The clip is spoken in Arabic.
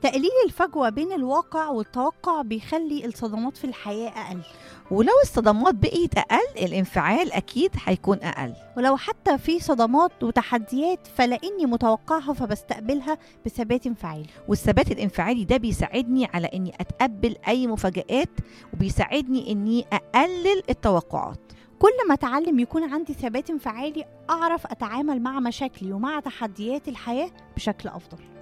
تقليل الفجوة بين الواقع والتوقع بيخلي الصدمات في الحياة أقل. ولو الصدمات بقيت أقل الانفعال أكيد هيكون أقل. ولو حتى في صدمات وتحديات فلأني متوقعها فبستقبلها بثبات انفعالي. والثبات الانفعالي ده بيساعدني على إني أتقبل أي مفاجآت، وبيساعدني إني أقلل التوقعات. كل ما أتعلم يكون عندي ثبات انفعالي أعرف أتعامل مع مشاكلي ومع تحديات الحياة بشكل أفضل.